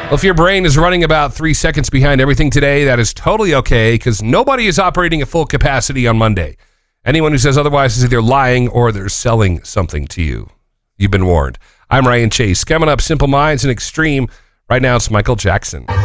Well, if your brain is running about 3 seconds behind everything today, that is totally okay because nobody is operating at full capacity on Monday. Anyone who says otherwise is either lying or they're selling something to you. You've been warned. I'm Ryan Chase. Coming up, Simple Minds and Extreme. Right now, it's Michael Jackson.